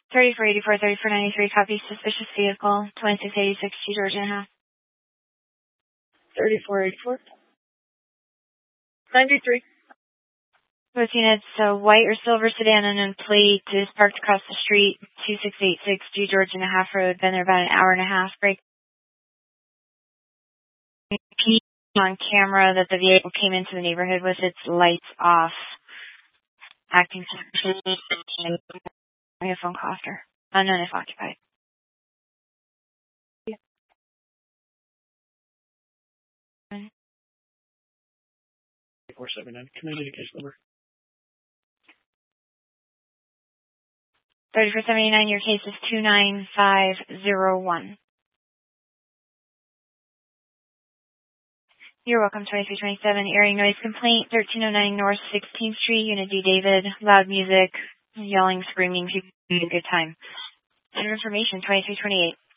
3484, 3493, copy suspicious vehicle, 2686 G Georgia and a half. 3484. 93. Both units, white or silver sedan unknown plate is parked across the street, 2686 G Georgia and a half road, been there about an hour and a half. Break on camera that the vehicle came into the neighborhood with its lights off, acting suspiciously. I have phone call after. Unknown if occupied. 479. Community case number. 3479, your case is 29501. You're welcome, 2327. Airing noise complaint, 1309 North 16th Street, Unit D. David. Loud music, yelling, screaming, people having a good time. Information, 2328.